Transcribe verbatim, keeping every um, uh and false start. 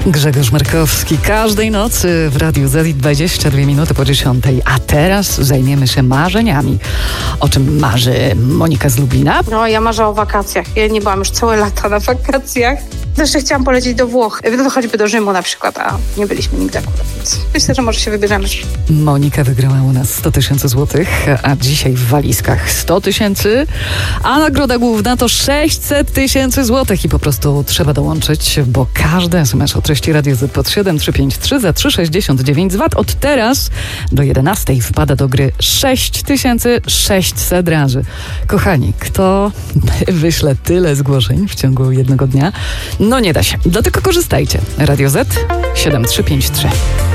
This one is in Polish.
Grzegorz Markowski każdej nocy w Radiu Z dwadzieścia dwie minuty po dziesiątej. A teraz zajmiemy się marzeniami. O czym marzy Monika z Lublina? No, ja marzę o wakacjach. Ja nie byłam już całe lata na wakacjach. Zresztą chciałam polecieć do Włoch, no, choćby do Rzymu na przykład, a nie byliśmy nigdy akurat, więc myślę, że może się wybierzemy. Monika wygrała u nas sto tysięcy złotych, a dzisiaj w walizkach sto tysięcy, a nagroda główna to sześćset tysięcy złotych i po prostu trzeba dołączyć, bo każdy es em es o treści Radio Z pod siedem trzy pięć trzy za trzy sześćdziesiąt dziewięć z V A T od teraz do jedenastej wpada do gry sześć tysięcy sześćset razy. Kochani, kto wyśle tyle zgłoszeń w ciągu jednego dnia? No nie da się. Dlatego korzystajcie. Radio Z siedem trzy pięć trzy.